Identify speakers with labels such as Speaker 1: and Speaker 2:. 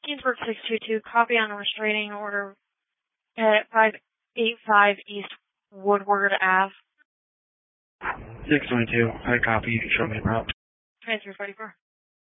Speaker 1: Keensburg 622, copy on a restraining order at 585 East Woodward Ave.
Speaker 2: 622, I copy. Show me the route.
Speaker 1: Transfer 44.